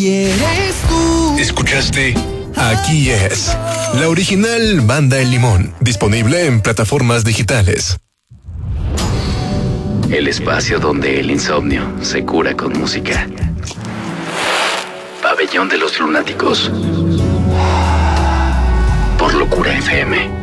Y eres tú. ¿Escuchaste? Aquí es la original Banda El Limón, disponible en plataformas digitales. El espacio donde el insomnio se cura con música. Pabellón de los Lunáticos. Por Locura FM.